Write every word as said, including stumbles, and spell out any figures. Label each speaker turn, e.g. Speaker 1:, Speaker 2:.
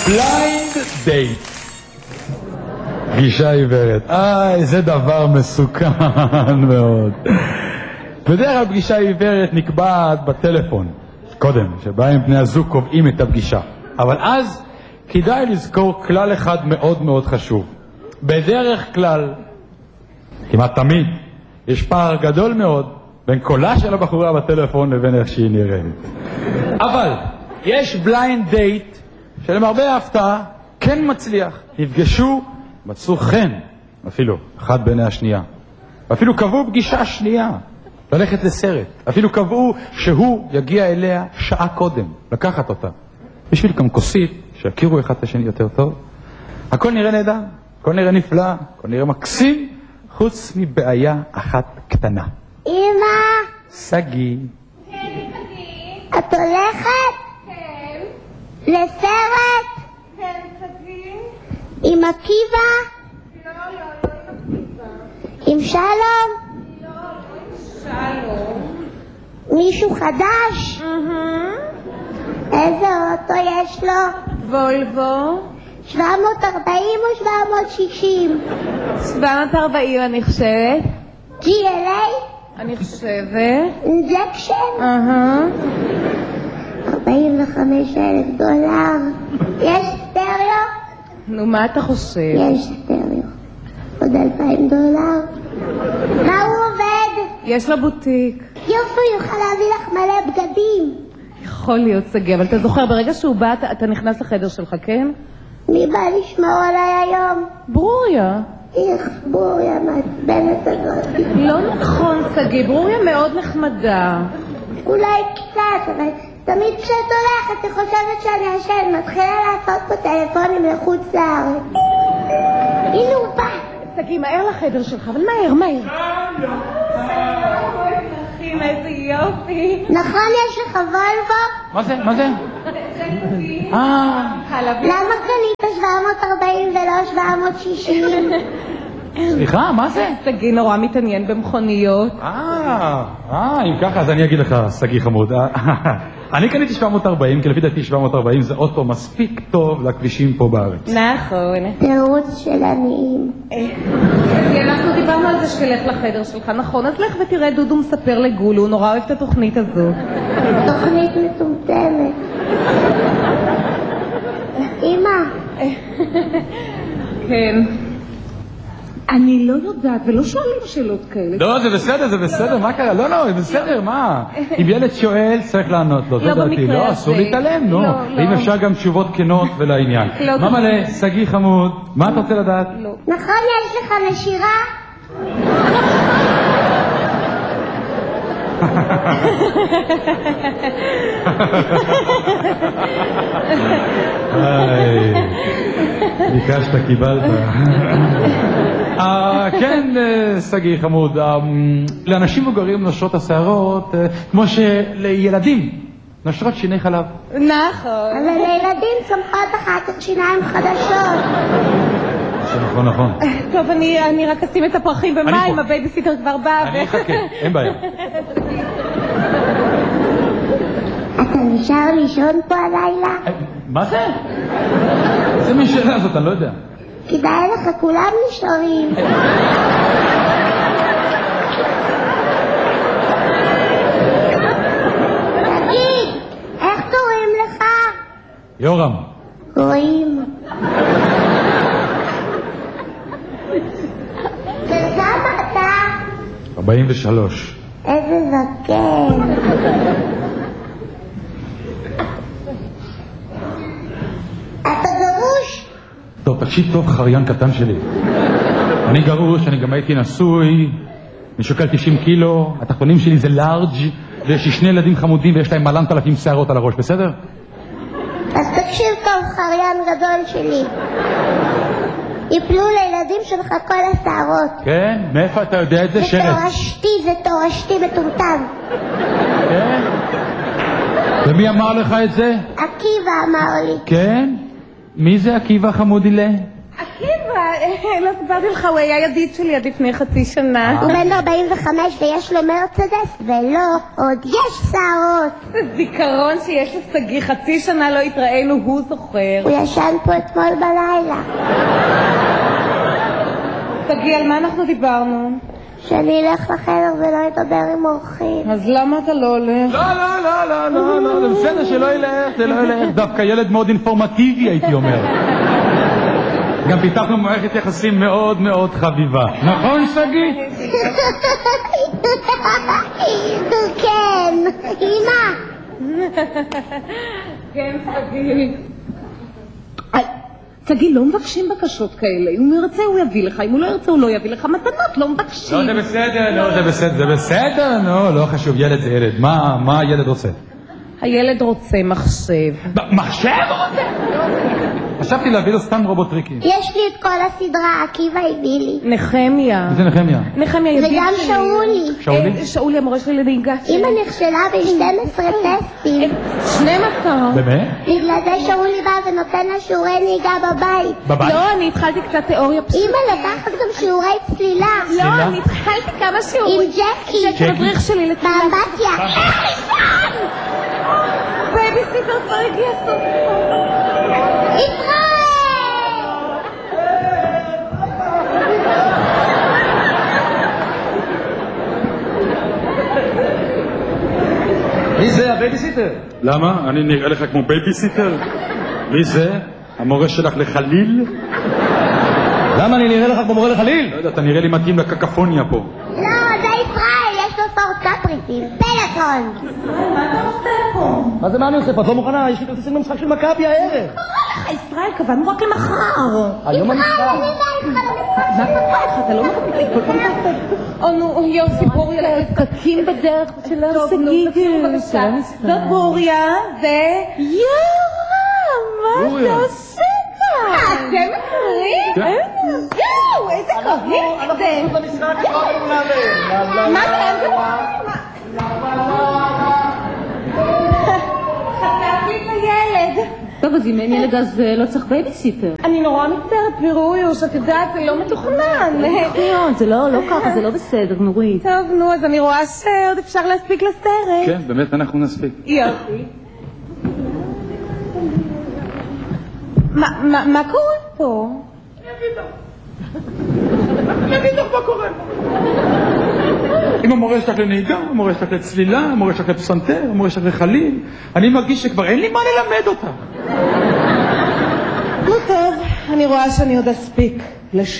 Speaker 1: בליינד דייט. פגישה עיוורת. איי, זה דבר מסוכן מאוד. בדרך כלל פגישה עיוורת נקבעת בטלפון. קודם, שבהם בני הזוג קובעים את הפגישה. אבל אז כדאי לזכור כלל אחד מאוד מאוד חשוב. בדרך כלל, כמעט תמיד, יש פער גדול מאוד בין קולה של הבחורה בטלפון לבין איך שהיא נראית. אבל יש בליינד דייט שלמרבה ההפתעה כן מצליח. נפגשו, מצאו חן, אפילו אחד בעיני השנייה. ואפילו קבעו פגישה שנייה, ללכת לסרט. אפילו קבעו שהוא יגיע אליה שעה קודם, לקחת אותה. בשביל גם כוסית, שיכירו אחד את השני יותר טוב. הכל נראה נהדר, הכל נראה נפלא, הכל נראה מקסים, חוץ מבעיה אחת קטנה.
Speaker 2: אמא!
Speaker 1: סגי.
Speaker 2: כן, סגי. את הולכת? כן. לסרט? כן, סגי. עם עקיבא? לא, לא, לא עם עקיבא. עם שלום? לא, לא עם שלום. מישהו חדש? אהה. איזה אוטו יש לו? וולבו. שבע מאות ארבעים או שבע מאות שישים?
Speaker 3: שבע מאות ארבעים אני חושבת.
Speaker 2: ג'י אל איי?
Speaker 3: אני חושבת.
Speaker 2: אינג'קשן?
Speaker 3: אהה.
Speaker 2: ארבעים וחמישה אלף דולר. יש סטריאו?
Speaker 3: נו, מה אתה חושב?
Speaker 2: יש סטריאו. עוד אלפיים דולר. מה הוא עובד?
Speaker 3: יש לו בוטיק.
Speaker 2: יופי, הוא יוכל להביא לך מלא בגדים.
Speaker 3: יכול להיות סגי, אבל אתה זוכר, ברגע שהוא בא, אתה, אתה נכנס לחדר שלך, כן?
Speaker 2: מי בא לשמור עליי היום?
Speaker 3: ברוריה.
Speaker 2: איך ברוריה מעצבנת הזאת.
Speaker 3: לא נכון, סגי, ברוריה מאוד נחמדה.
Speaker 2: אולי קצת, אבל תמיד כשאת הולכת, היא חושבת שאני אשן, מתחילה לעשות פה טלפונים לחוץ לארץ. הנה הוא בא.
Speaker 3: סגי, מהר לחדר שלך, אבל מהר, מהר. איזה יופי.
Speaker 2: נכון, יש לך וולבו?
Speaker 1: מה זה? מה זה? אה.
Speaker 2: למה קנית שבע מאות ארבעים ולא שבע מאות שישים?
Speaker 1: סליחה, מה זה?
Speaker 3: סגי נורא מתעניין במכוניות.
Speaker 1: אה, אה, אם ככה, אז אני אגיד לך, סגי חמוד. אני קניתי שבע מאות ארבעים, כי לפי דעתי שבע מאות ארבעים זה אוטו מספיק טוב לכבישים פה בארץ.
Speaker 3: נכון.
Speaker 2: תירוץ של עניים.
Speaker 3: אנחנו דיברנו על זה שתלך לחדר שלך, נכון? אז לך ותראה, דודו מספר לגולו, הוא נורא אוהב את התוכנית הזו.
Speaker 2: תוכנית מטומטמת. אמא.
Speaker 3: כן. אני לא יודעת, ולא שואלים שאלות כאלה.
Speaker 1: לא, זה בסדר, זה בסדר, מה קרה? לא, לא, זה בסדר, מה? אם ילד שואל, צריך לענות לו, זה דעתי. לא, אסור להתעלם, נו. אם אפשר גם תשובות כנות ולעניין. מה מלא, סגי חמוד, מה אתה רוצה לדעת?
Speaker 2: נכון, יש לך נשירה?
Speaker 1: ביקשת, קיבלת. כן, סגי חמוד, לאנשים מבוגרים נושרות השערות כמו שלילדים נושרות שיני חלב.
Speaker 2: נכון. אבל לילדים צומחות אחר כך שיניים חדשות.
Speaker 1: נכון, נכון.
Speaker 3: טוב, אני רק אשים את הפרחים במים, הבייביסיטר כבר בא.
Speaker 1: אני אחכה, אין בעיה.
Speaker 2: אתה נשאר לישון פה הלילה?
Speaker 1: מה זה? זה משאלה הזאת, אני לא יודע.
Speaker 2: כדאי לך, כולם נשארים. תגיד, איך קוראים לך?
Speaker 1: יורם.
Speaker 2: רואים. של כמה אתה?
Speaker 1: ארבעים ושלוש.
Speaker 2: איזה זקן. אתה גרוש?
Speaker 1: טוב, תקשיב טוב, חריין קטן שלי. אני גרוש, אני גם הייתי נשוי, אני שוקל תשעים קילו, התחתונים שלי זה לארג' ויש לי שני ילדים חמודים ויש להם מלנת אלפים שערות על הראש, בסדר?
Speaker 2: אז תקשיב טוב, חריין גדול שלי. יפלו לילדים שלך כל השערות.
Speaker 1: כן? מאיפה אתה יודע את זה? שרץ.
Speaker 2: זה תורשתי, זה תורשתי מטומטם.
Speaker 1: כן? ומי אמר לך את זה?
Speaker 2: עקיבא אמר לי.
Speaker 1: כן? מי זה עקיבא חמודילה?
Speaker 3: עקיבא, לא סיפרתי לך, הוא היה ידיד שלי עד לפני חצי שנה.
Speaker 2: הוא בן ארבעים וחמש ויש לו מרצדס, ולא, עוד יש שערות.
Speaker 3: זה זיכרון שיש לשגיא, חצי שנה לא התראינו, הוא זוכר.
Speaker 2: הוא ישן פה אתמול בלילה.
Speaker 3: שגיא, על מה אנחנו דיברנו?
Speaker 2: שאני אלך לחדר ולא אדבר עם אורחים.
Speaker 3: אז למה אתה לא הולך?
Speaker 1: לא, לא, לא, לא, לא, לא, זה בסדר שלא ילך, זה לא ילך. דווקא ילד מאוד אינפורמטיבי, הייתי אומר. גם פיתחנו מערכת יחסים מאוד מאוד חביבה. נכון, שגיא?
Speaker 2: כן, אמא.
Speaker 3: כן, שגיא. שגיא, לא מבקשים בקשות כאלה. אם הוא ירצה הוא יביא לך, אם הוא לא ירצה הוא לא יביא לך. מתנות לא מבקשים.
Speaker 1: לא, זה בסדר, לא, זה בסדר, זה בסדר, לא, לא חשוב, ילד זה ילד. מה, מה הילד רוצה?
Speaker 3: הילד רוצה מחשב.
Speaker 1: מחשב הוא רוצה? חשבתי להביא לו סתם רובוטריקים.
Speaker 2: יש לי את כל הסדרה, עקיבא הביא לי.
Speaker 3: נחמיה.
Speaker 1: זה נחמיה.
Speaker 3: נחמיה ידיד שלי.
Speaker 2: וגם שאולי.
Speaker 1: שאולי?
Speaker 3: שאולי המורה שלי לנהיגה.
Speaker 2: אמא נכשלה ב-שנים עשר טסטים.
Speaker 3: שנים עשר?
Speaker 1: באמת?
Speaker 2: בגלל זה שאולי בא ונותן לה שיעורי נהיגה בבית.
Speaker 1: בבית?
Speaker 3: לא, אני התחלתי קצת תיאוריה פשוט.
Speaker 2: אמא לקחת גם שיעורי צלילה.
Speaker 3: לא, אני התחלתי כמה שיעורים.
Speaker 2: עם ג'קי.
Speaker 3: של מדריך שלי לצלילה.
Speaker 2: באמבטיה.
Speaker 3: בייביסיטר כבר הגיע סוף.
Speaker 2: ישראל!
Speaker 4: מי זה הבייביסיטר?
Speaker 1: למה? אני נראה לך כמו בייביסיטר? מי זה? המורה שלך לחליל?
Speaker 4: למה אני נראה לך כמו מורה לחליל?
Speaker 1: לא יודע, אתה נראה לי מתאים לקקפוניה פה.
Speaker 2: לא, זה ישראל, יש לו סורצה פריטים. פלאפון.
Speaker 3: מה אתה עושה פה?
Speaker 4: מה זה מה אני עושה פה? את לא מוכנה? יש לי כרטיסים למשחק של מכבי הערב.
Speaker 3: לך, ישראל, קבענו רק למחר.
Speaker 4: היום המשחק.
Speaker 3: מה קרה לך? אתה לא מקבל כל פעם תעשה. או נו, יוסי בוריה. פקקים בדרך של השגיא. זאת בוריה, זה... יואו, מה אתה עושה כאן? אתם מכירים? יואו, איזה קרוב זה.
Speaker 4: אנחנו במשחק כבר נעלה.
Speaker 3: מה זה? חטפתי את הילד.
Speaker 5: טוב, אז אם אין ילד אז לא צריך בייביסיטר.
Speaker 3: אני נורא מצטערת, פירויוש, את יודעת, זה לא מתוכנן.
Speaker 5: זה לא, לא ככה, זה לא בסדר, נורית.
Speaker 3: טוב, נו, אז אני רואה שעוד אפשר להספיק לסרט.
Speaker 1: כן, באמת אנחנו נספיק.
Speaker 3: יופי. מה קורה פה?
Speaker 1: אני אגיד לך מה קורה. אם המורה שלך לנהיגה, המורה שלך לצלילה, המורה שלך לפסנתר, המורה שלך לחליל, אני מרגיש שכבר אין לי מה ללמד אותה.
Speaker 3: נו טוב, אני רואה שאני עוד אספיק.